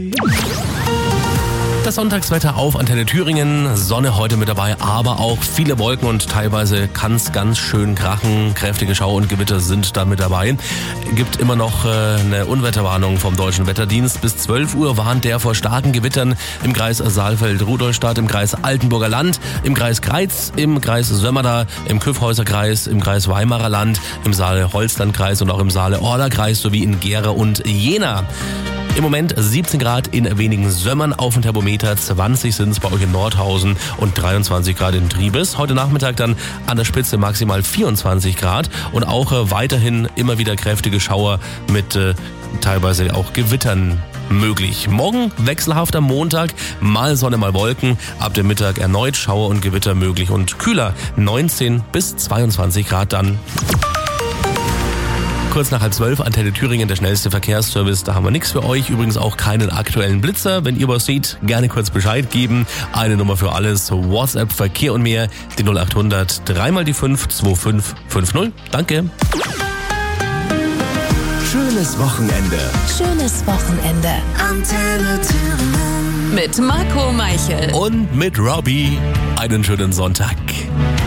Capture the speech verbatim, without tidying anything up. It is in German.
Das Sonntagswetter auf Antenne Thüringen, Sonne heute mit dabei, aber auch viele Wolken und teilweise kann es ganz schön krachen. Kräftige Schauer und Gewitter sind da mit dabei. Gibt immer noch äh, eine Unwetterwarnung vom Deutschen Wetterdienst. Bis zwölf Uhr warnt der vor starken Gewittern im Kreis Saalfeld-Rudolstadt, im Kreis Altenburger Land, im Kreis Greiz, im Kreis Sömmerda, im Kyffhäuser-Kreis, im Kreis Weimarer Land, im Saale-Holzland-Kreis und auch im Saale-Orla-Kreis sowie in Gera und Jena. Im Moment siebzehn Grad in wenigen Sömmern auf dem Thermometer, zwanzig sind es bei euch in Nordhausen und dreiundzwanzig Grad in Triebes. Heute Nachmittag dann an der Spitze maximal vierundzwanzig Grad und auch äh, weiterhin immer wieder kräftige Schauer mit äh, teilweise auch Gewittern möglich. Morgen wechselhaft am Montag, mal Sonne, mal Wolken. Ab dem Mittag erneut Schauer und Gewitter möglich und kühler, neunzehn bis zweiundzwanzig Grad dann. Kurz nach halb zwölf, Antenne Thüringen, der schnellste Verkehrsservice. Da haben wir nichts für euch. Übrigens auch keinen aktuellen Blitzer. Wenn ihr was seht, gerne kurz Bescheid geben. Eine Nummer für alles. WhatsApp, Verkehr und mehr. Die null acht hundert, dreimal die fünf, zwei fünf fünf null. Danke. Schönes Wochenende. Schönes Wochenende. Antenne Thüringen. Mit Marco Meichel. Und mit Robbie. Einen schönen Sonntag.